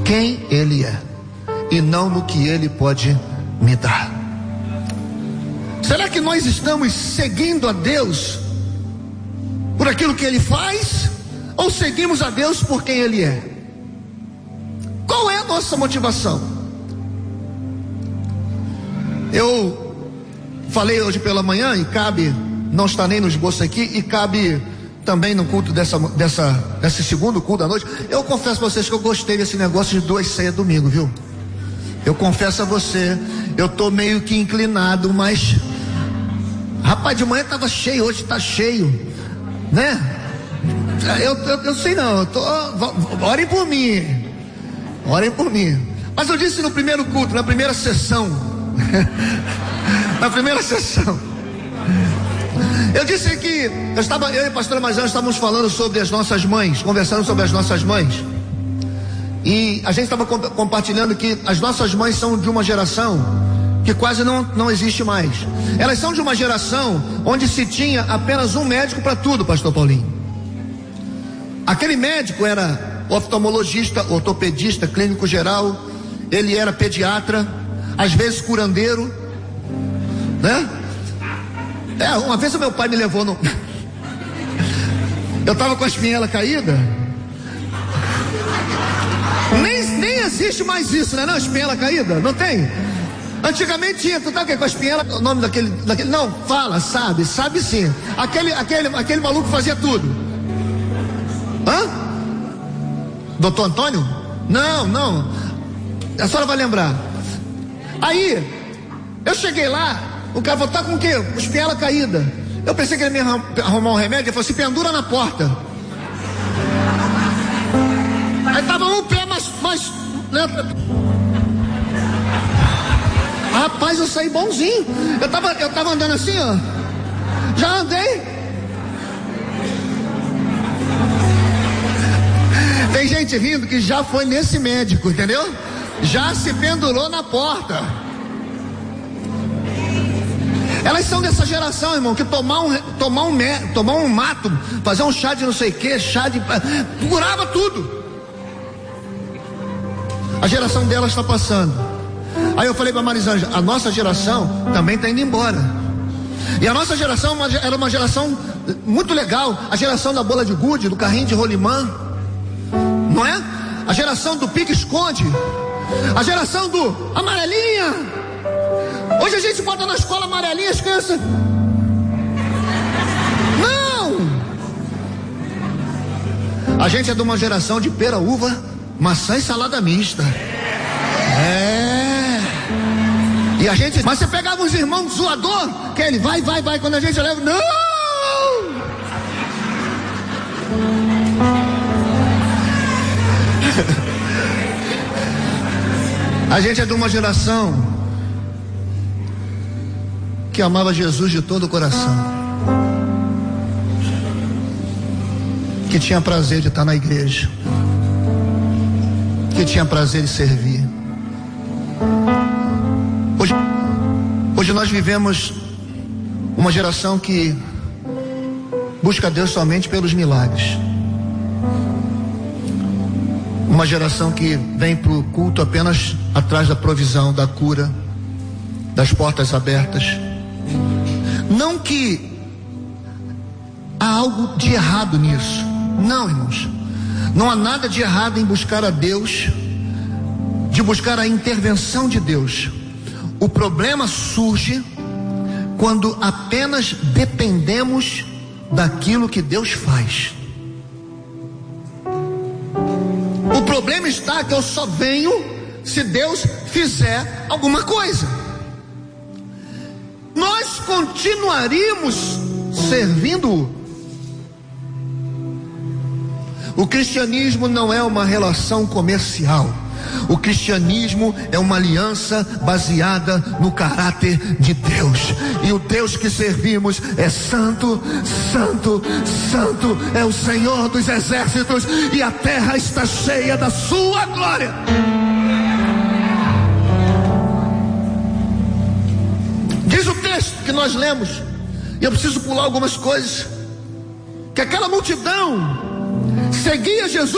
quem Ele é e não no que Ele pode me dar. Será que nós estamos seguindo a Deus por aquilo que Ele faz, ou seguimos a Deus por quem Ele é? Qual é a nossa motivação? Eu falei hoje pela manhã, e cabe, não está nem no esboço aqui, e cabe também no culto desse segundo culto da noite. Eu confesso a vocês que eu gostei desse negócio de 2 ceias domingo, viu? Eu confesso a você, eu estou meio que inclinado, mas rapaz, de manhã estava cheio, hoje está cheio, né? Eu sei não, orem por mim, mas eu disse no primeiro culto, na primeira sessão, eu disse que eu e a pastora Majana estávamos falando sobre as nossas mães, conversando sobre as nossas mães, e a gente estava compartilhando que as nossas mães são de uma geração que quase não existe mais. Elas são de uma geração onde se tinha apenas um médico para tudo, pastor Paulinho. Aquele médico era oftalmologista, ortopedista, clínico geral, ele era pediatra, às vezes curandeiro, né? Uma vez o meu pai me levou no... Eu estava com a espinhela caída. Nem existe mais isso, né? Não, espinhela caída, não tem? Antigamente tinha, tu tá o quê? Com a espinhela, o nome daquele, não, fala, sabe sim. Aquele maluco fazia tudo. Hã? Doutor Antônio? Não. A senhora vai lembrar. Aí, eu cheguei lá, o cara falou, tá com o quê? Espinhela caída. Eu pensei que ele ia me arrumar um remédio, ele falou, se pendura na porta. Aí tava um pé mais né? Rapaz, eu saí bonzinho. Eu tava andando assim, ó. Já andei. Tem gente rindo que já foi nesse médico, entendeu? Já se pendurou na porta. Elas são dessa geração, irmão, que tomar um mato, fazer um chá de não sei o que, curava tudo. A geração dela está passando. Aí eu falei para Marisângela, a nossa geração também está indo embora. E a nossa geração era uma geração muito legal. A geração da bola de gude, do carrinho de rolimã, não é? A geração do pique-esconde, a geração do amarelinha. Hoje a gente bota na escola amarelinha, as crianças... Não! A gente é de uma geração de pera, uva, maçã e salada mista. E a gente... Mas você pegava uns irmãos zoador, que ele vai, quando a gente leva... Não! A gente é de uma geração que amava Jesus de todo o coração, que tinha prazer de estar na igreja, que tinha prazer de servir. Hoje nós vivemos uma geração que busca Deus somente pelos milagres. Uma geração que vem para o culto apenas atrás da provisão, da cura, das portas abertas. Não que há algo de errado nisso. Não, irmãos. Não há nada de errado em buscar a Deus, de buscar a intervenção de Deus. O problema surge quando apenas dependemos daquilo que Deus faz. O problema está que eu só venho se Deus fizer alguma coisa. Nós continuaríamos servindo-o. O cristianismo não é uma relação comercial. O cristianismo é uma aliança baseada no caráter de Deus. E o Deus que servimos é santo, santo, santo, é o Senhor dos exércitos, e a terra está cheia da sua glória. Diz o texto que nós lemos, e eu preciso pular algumas coisas, que aquela multidão seguia Jesus